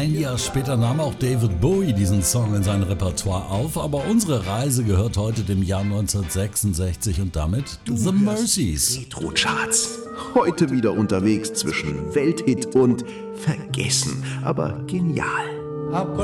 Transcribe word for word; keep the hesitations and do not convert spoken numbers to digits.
Ein Jahr später nahm auch David Bowie diesen Song in sein Repertoire auf, aber unsere Reise gehört heute dem Jahr neunzehnhundertsechsundsechzig und damit The Merseys. Retro-Charts. Heute wieder unterwegs zwischen Welthit und vergessen, aber genial.